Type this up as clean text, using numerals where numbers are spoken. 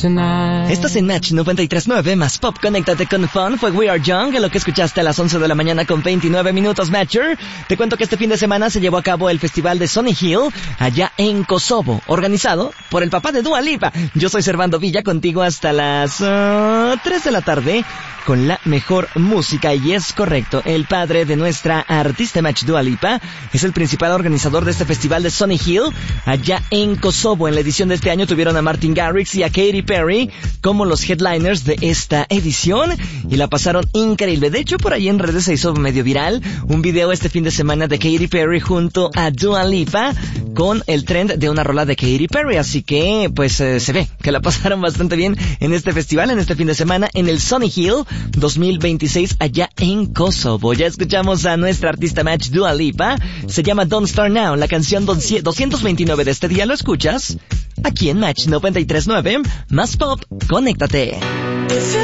tonight. Estás en Match 93.9 más Pop. Conéctate con Fun. Fue We Are Young, lo que escuchaste a las 11 de la mañana con 29 minutos, Matcher. Te cuento que este fin de semana se llevó a cabo el festival de Sony Hill allá en Kosovo, organizado por el papá de Dua Lipa. Yo soy Servando Villa, contigo hasta las 3 de la tarde con la mejor música. Y es correcto, el padre de nuestra artista Match, Dua Lipa, es el principal organizador de este festival de Sony Hill allá en Kosovo. En la edición de este año tuvieron a Martin Garrix y a Katy Perry como los headliners de esta edición y la pasaron increíble. De hecho, por ahí en redes se hizo medio viral un video este fin de semana de Katy Perry junto a Dua Lipa con el trend de una rola de Katy Perry. Así que, pues, se ve que la pasaron bastante bien en este festival, en este fin de semana, en el Sony Hill 2026 allá en Kosovo. Ya escuchamos a nuestra artista Match, Dua Lipa. Se llama Don't Start Now, la canción 229 de este día. Lo escuchas aquí en Match 93.9 más Pop. Conéctate.